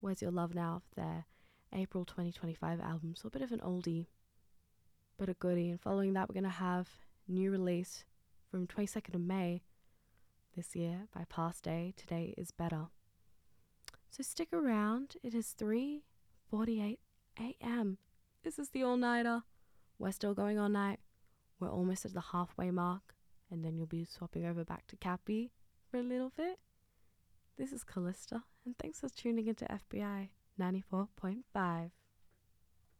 Where's Your Love Now, of their April 2025 album. So a bit of an oldie, but a goodie. And following that, we're going to have new release from 22nd of May this year by Past Day, Today Is Better. So stick around. It is 3:48 a.m. This is the all-nighter. We're still going all night. We're almost at the halfway mark, and then you'll be swapping over back to Cappy for a little bit. This is Callista, and thanks for tuning into FBI 94.5.